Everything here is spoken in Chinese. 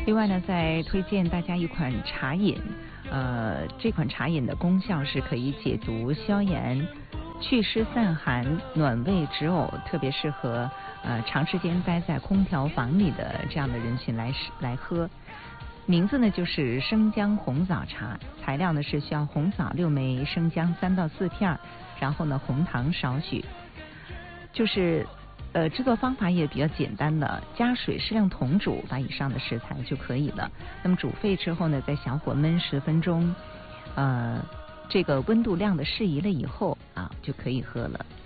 另外呢，再推荐大家一款茶饮，这款茶饮的功效是可以解毒消炎、祛湿散寒、暖胃止呕，特别适合长时间待在空调房里的这样的人群来喝。名字呢就是生姜红枣茶，材料呢是需要红枣6枚、生姜3到4片，然后呢红糖少许。就是制作方法也比较简单的，加水适量同煮，把以上的食材就可以了。那么煮沸之后呢，在小火焖10分钟，这个温度亮的适宜了以后啊，就可以喝了。